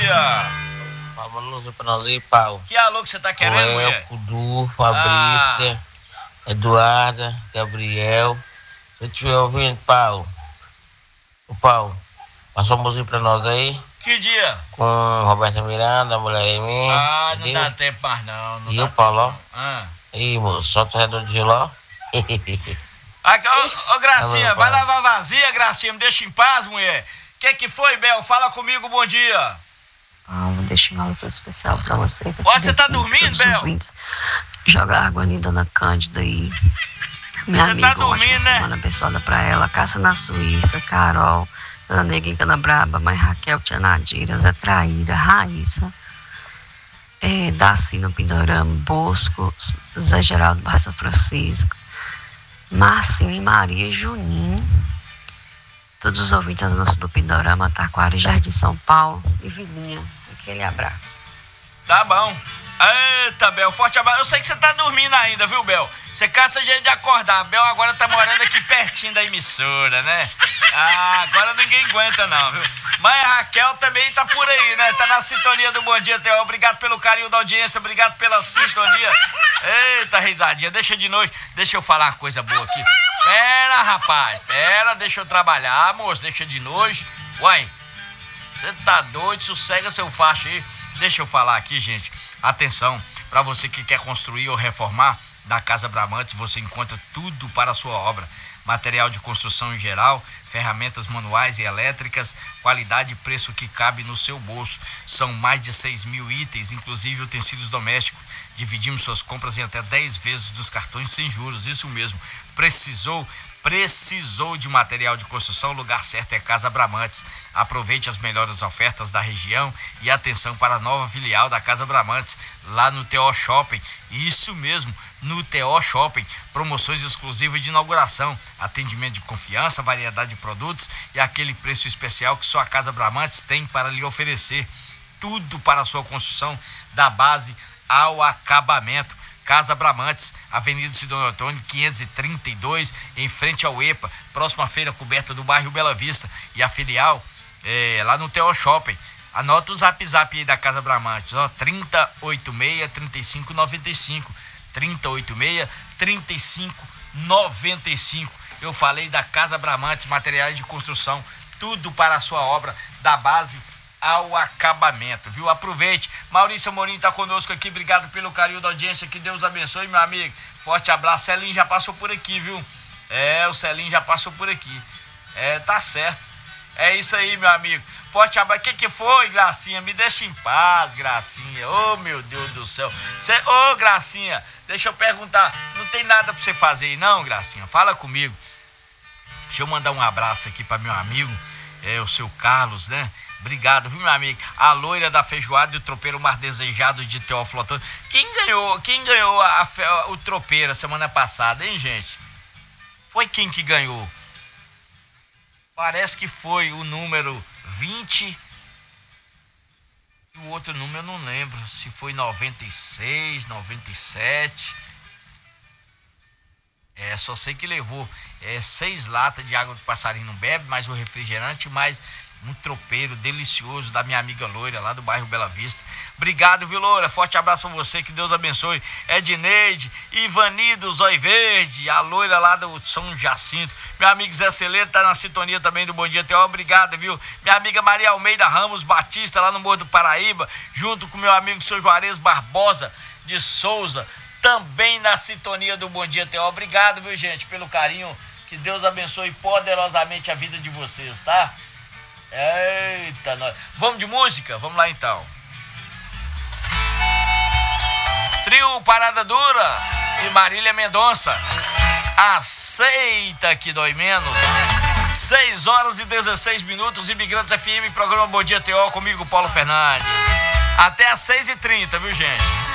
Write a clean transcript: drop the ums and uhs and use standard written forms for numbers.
dia. Alô pra nós aí, Paulo. Que alô que você tá querendo, mulher? Kudu, Fabrícia, Eduarda, Gabriel. Se eu estiver ouvindo, Paulo. O Paulo, passou uma música pra nós aí. Que dia? Com Roberta Miranda, a mulher em mim. Ah, não dá tempo mais não. E o Paulo, ó. Ih, moço, solta o redor de giló. Aqui, ô Gracinha, vai lavar vazia, Gracinha, me deixa em paz, mulher. Que foi, Bel? Fala comigo, bom dia. Vou deixar um alô especial pra você. Você tá dormindo, Bel? Joga água ali, dona Cândida aí. Minha você amiga, tá dormindo, né? Semana abençoada pra ela. Caça na Suíça, Carol, Dona Neguinha Cana Braba, Mãe Raquel, Tia Nadira, Zé Traíra, Raíssa, Daci no Pindorama, Bosco, Zé Geraldo Barra São Francisco, Marcinho e Maria, Juninho, todos os ouvintes do Pindorama, Taquara, Jardim São Paulo e Vilinha. Aquele abraço. Tá bom. Eita, Bel, forte abraço. Eu sei que você tá dormindo ainda, viu, Bel? Você caça jeito de acordar. Bel agora tá morando aqui pertinho da emissora, né? Agora ninguém aguenta não, viu? Mãe Raquel também tá por aí, né? Tá na sintonia do Bom Dia, Theo. Obrigado pelo carinho da audiência, obrigado pela sintonia. Eita, risadinha, deixa de noite. Deixa eu falar uma coisa boa aqui. Pera, rapaz, deixa eu trabalhar, moço, deixa de noite. Uai, você tá doido, sossega seu facho aí. Deixa eu falar aqui, gente. Atenção, para você que quer construir ou reformar, na Casa Bramantes você encontra tudo para a sua obra. Material de construção em geral, ferramentas manuais e elétricas, qualidade e preço que cabe no seu bolso. São mais de 6.000 itens, inclusive utensílios domésticos. Dividimos suas compras em até 10 vezes dos cartões sem juros, isso mesmo. Precisou de material de construção, o lugar certo é Casa Bramantes. Aproveite as melhores ofertas da região e atenção para a nova filial da Casa Bramantes, lá no TO Shopping. Isso mesmo, no TO Shopping. Promoções exclusivas de inauguração, atendimento de confiança, variedade de produtos e aquele preço especial que só a Casa Bramantes tem para lhe oferecer. Tudo para a sua construção, da base ao acabamento. Casa Bramantes, Avenida Sidônio Antônio, 532, em frente ao EPA, próxima feira coberta do bairro Bela Vista. E a filial lá no TO Shopping. Anota o zap aí da Casa Bramantes, ó, 3086-3595. 3086-3595. Eu falei da Casa Bramantes, materiais de construção, tudo para a sua obra, da base ao acabamento, viu? Aproveite. Maurício Amorim tá conosco aqui, obrigado pelo carinho da audiência, que Deus abençoe, meu amigo. Forte abraço. Celinho já passou por aqui, viu? O Celinho já passou por aqui. Tá certo. É isso aí, meu amigo. Forte abraço. Que foi, Gracinha? Me deixa em paz, Gracinha. Oh, meu Deus do céu. Gracinha, deixa eu perguntar, não tem nada pra você fazer aí não, Gracinha? Fala comigo. Deixa eu mandar um abraço aqui pra meu amigo, o seu Carlos, né? Obrigado, viu, meu amigo? A loira da feijoada e o tropeiro mais desejado de Teófilo Otoni. Quem ganhou o tropeiro a semana passada, hein, gente? Foi quem que ganhou? Parece que foi o número 20. E o outro número eu não lembro. Se foi 96, 97. Só sei que levou 6 latas de água que o passarinho não bebe, mais o refrigerante, mais um tropeiro delicioso da minha amiga loira lá do bairro Bela Vista. Obrigado, viu, loira? Forte abraço pra você, que Deus abençoe. Edneide, Ivani do Zóio Verde, a loira lá do São Jacinto. Meu amigo Zé Celeiro tá na sintonia também do Bom Dia Teó. Obrigado, viu? Minha amiga Maria Almeida Ramos Batista lá no Morro do Paraíba, junto com meu amigo Sr. Juarez Barbosa de Souza, também na sintonia do Bom Dia Teó. Obrigado, viu, gente, pelo carinho. Que Deus abençoe poderosamente a vida de vocês, tá? Eita, nós. Vamos de música? Vamos lá então. Trio Parada Dura e Marília Mendonça. Aceita que dói menos. 6h16, Imigrantes FM, programa Bom Dia Teó, comigo, Paulo Fernandes. Até às 6h30, viu, gente?